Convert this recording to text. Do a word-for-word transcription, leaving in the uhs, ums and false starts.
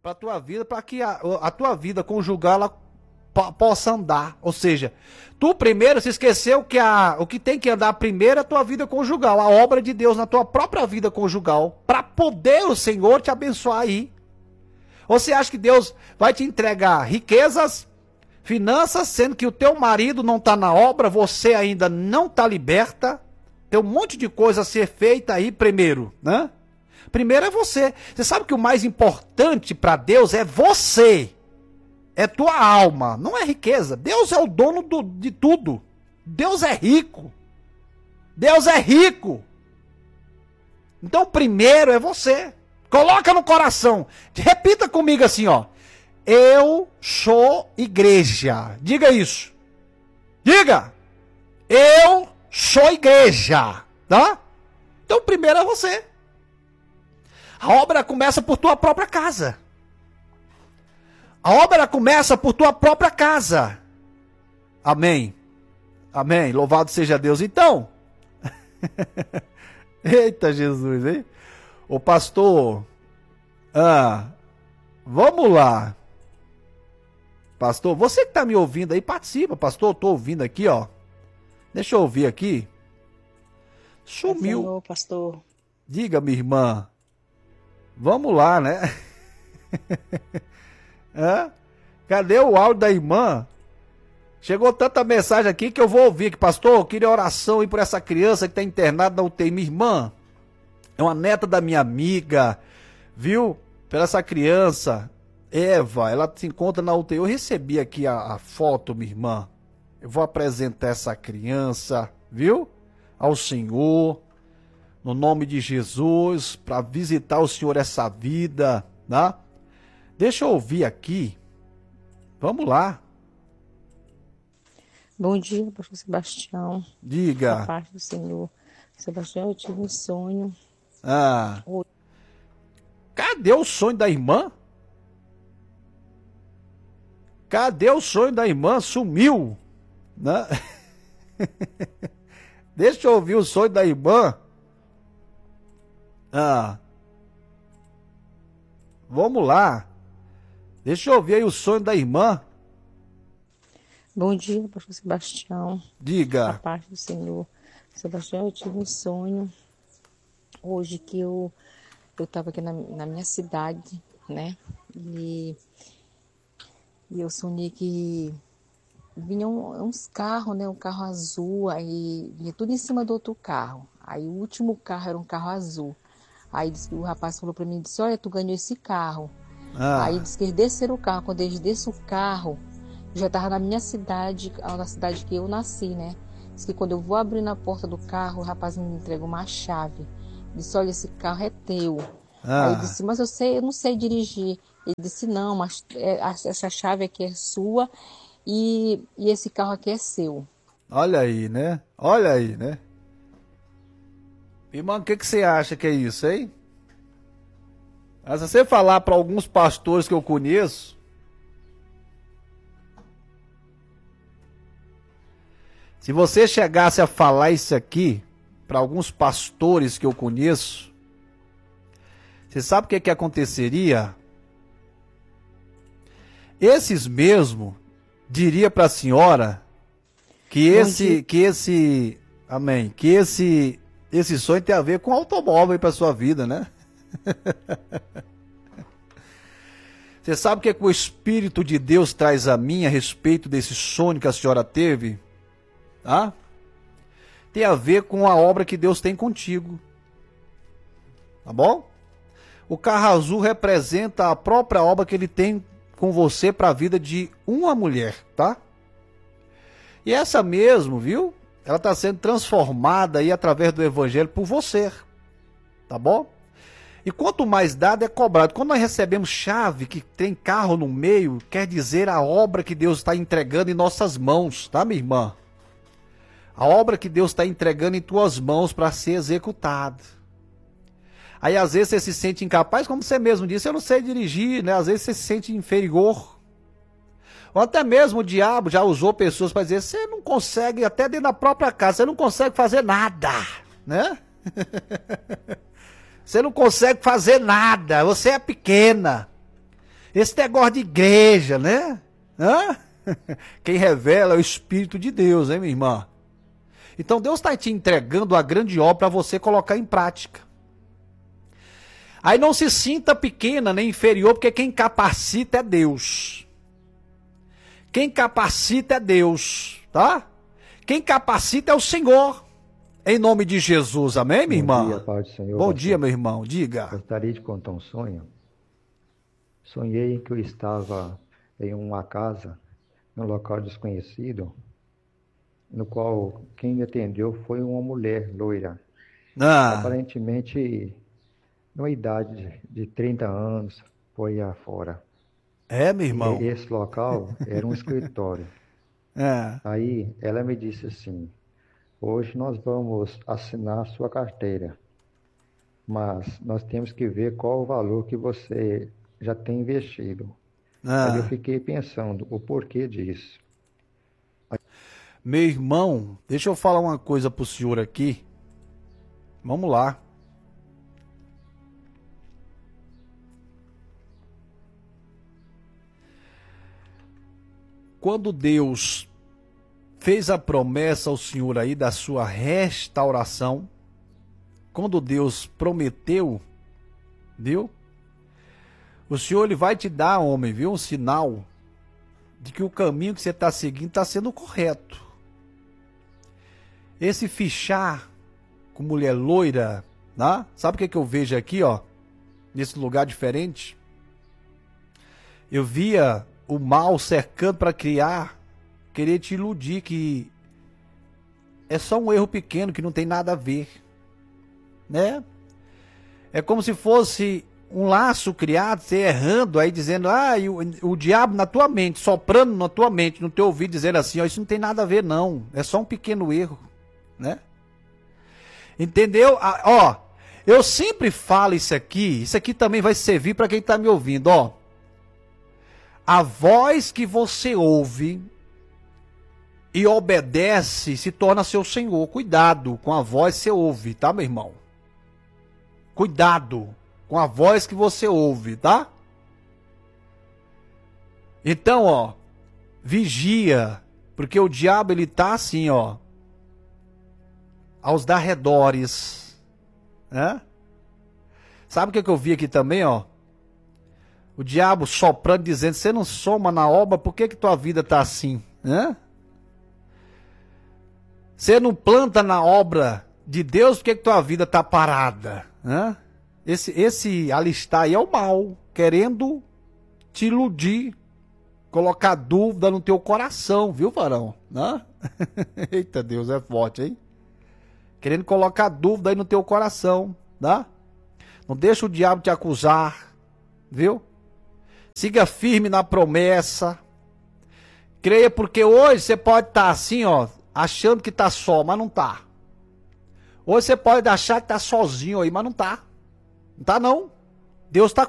para a tua vida, para que a, a tua vida conjugal ela po- possa andar. Ou seja, tu primeiro se esqueceu que a, o que tem que andar primeiro é a tua vida conjugal, a obra de Deus na tua própria vida conjugal, para poder o Senhor te abençoar aí. Ou você acha que Deus vai te entregar riquezas, finanças, sendo que o teu marido não está na obra, você ainda não está liberta? Tem um monte de coisa a ser feita aí primeiro, né? Primeiro é você. Você sabe que o mais importante para Deus é você. É tua alma, não é riqueza. Deus é o dono do, de tudo. Deus é rico. Deus é rico. Então primeiro é você. Coloca no coração. Repita comigo assim, ó. Eu sou igreja. Diga isso. Diga. Eu sou igreja. Tá? Então primeiro é você. A obra começa por tua própria casa. A obra começa por tua própria casa. Amém. Amém. Louvado seja Deus. Então. Eita Jesus, hein? Ô pastor. Ah, vamos lá. Pastor, você que tá me ouvindo aí, participa. Pastor, eu tô ouvindo aqui, ó. Deixa eu ouvir aqui. Sumiu. Senhor, pastor. Diga, minha irmã. Vamos lá, né? Hã? Cadê o áudio da irmã? Chegou tanta mensagem aqui que eu vou ouvir. Que, pastor, eu queria oração aí por essa criança que está internada na U T I. Minha irmã é uma neta da minha amiga, viu? Pela essa criança, Eva, ela se encontra na U T I. Eu recebi aqui a, a foto, minha irmã. Eu vou apresentar essa criança, viu? Ao Senhor. No nome de Jesus, para visitar o Senhor essa vida, tá? Deixa eu ouvir aqui. Vamos lá. Bom dia, pastor Sebastião. Diga. Da parte do Senhor. Sebastião, eu tive um sonho. Ah. Oi. Cadê o sonho da irmã? Cadê o sonho da irmã? Sumiu, né? Deixa eu ouvir o sonho da irmã. Ah. Vamos lá. Deixa eu ouvir aí o sonho da irmã. Bom dia, pastor Sebastião. Diga. Da parte do Senhor. Sebastião, eu tive um sonho hoje que eu eu estava aqui na, na minha cidade, né? E, e eu sonhei que vinham uns carros, né? Um carro azul, aí vinha tudo em cima do outro carro. Aí o último carro era um carro azul. Aí disse que o rapaz falou para mim, disse, olha, tu ganhou esse carro. Ah. Aí disse que eles desceram o carro. Quando eles desceram o carro, eu já estava na minha cidade, na cidade que eu nasci, né? Disse que quando eu vou abrir na porta do carro, o rapaz me entregou uma chave. Disse, olha, esse carro é teu. Ah. Aí eu disse, mas eu sei, eu não sei dirigir. Ele disse, não, mas essa chave aqui é sua e, e esse carro aqui é seu. Olha aí, né? Olha aí, né? Irmão, o que, que você acha que é isso, hein? Mas se você falar para alguns pastores que eu conheço, se você chegasse a falar isso aqui para alguns pastores que eu conheço, você sabe o que, que aconteceria? Esses mesmo diria para a senhora que esse, que esse, amém, que esse, esse sonho tem a ver com automóvel para sua vida, né? Você sabe o que, é que o Espírito de Deus traz a mim a respeito desse sonho que a senhora teve? Ah? Tem a ver com a obra que Deus tem contigo. Tá bom? O carro azul representa a própria obra que ele tem com você para a vida de uma mulher, tá? E essa mesmo, viu? Ela está sendo transformada aí através do evangelho por você. Tá bom? E quanto mais dado é cobrado. Quando nós recebemos chave que tem carro no meio, quer dizer a obra que Deus está entregando em nossas mãos, tá, minha irmã? A obra que Deus está entregando em tuas mãos para ser executada. Aí às vezes você se sente incapaz, como você mesmo disse, eu não sei dirigir, né? Às vezes você se sente inferior. Ou até mesmo o diabo já usou pessoas para dizer, você não consegue, até dentro da própria casa, você não consegue fazer nada, né? Você não consegue fazer nada, você é pequena. Esse negócio de igreja, né? Hã? Quem revela é o Espírito de Deus, hein, minha irmã? Então Deus está te entregando a grande obra para você colocar em prática. Aí não se sinta pequena nem inferior, porque quem capacita é Deus. Quem capacita é Deus, tá? Quem capacita é o Senhor. Em nome de Jesus, amém, minha irmã? Bom dia, Pai do Senhor. Bom dia, meu irmão, diga. Gostaria de contar um sonho. Sonhei que eu estava em uma casa, num local desconhecido, no qual quem me atendeu foi uma mulher loira. Ah. Aparentemente, numa idade de trinta anos, foi afora. É, meu irmão? E esse local era um escritório. É. Aí ela me disse assim: hoje nós vamos assinar sua carteira, mas nós temos que ver qual o valor que você já tem investido. Ah. Aí eu fiquei pensando o porquê disso. Meu irmão, deixa eu falar uma coisa pro senhor aqui. Vamos lá. Quando Deus fez a promessa ao senhor aí da sua restauração, quando Deus prometeu, viu? O Senhor ele vai te dar, homem, viu, um sinal de que o caminho que você está seguindo está sendo correto. Esse fichar com mulher loira, né? Sabe o que, que eu vejo aqui, ó? Nesse lugar diferente? Eu via o mal cercando para criar, querer te iludir que é só um erro pequeno que não tem nada a ver, né? É como se fosse um laço criado, você errando aí dizendo, ah, e o, o diabo na tua mente, soprando na tua mente, no teu ouvido, dizendo assim, ó, isso não tem nada a ver não, é só um pequeno erro, né? Entendeu? Ah, ó, eu sempre falo isso aqui, isso aqui também vai servir para quem tá me ouvindo, ó. A voz que você ouve e obedece se torna seu senhor. Cuidado com a voz que você ouve, tá, meu irmão? Cuidado com a voz que você ouve, tá? Então, ó, vigia, porque o diabo ele tá assim, ó, aos darredores, né? Sabe o que, que eu vi aqui também, ó? O diabo soprando, dizendo, você não soma na obra, por que que tua vida tá assim, né? Você não planta na obra de Deus, por que que tua vida tá parada, né? Esse, esse alistar aí é o mal, querendo te iludir, colocar dúvida no teu coração, viu, varão? Né? Eita Deus, é forte, hein? Querendo colocar dúvida aí no teu coração, tá? Não deixa o diabo te acusar, viu? Siga firme na promessa. Creia, porque hoje você pode estar assim, ó, achando que tá só, mas não tá. Hoje você pode achar que tá sozinho aí, mas não tá. Não tá não. Deus tá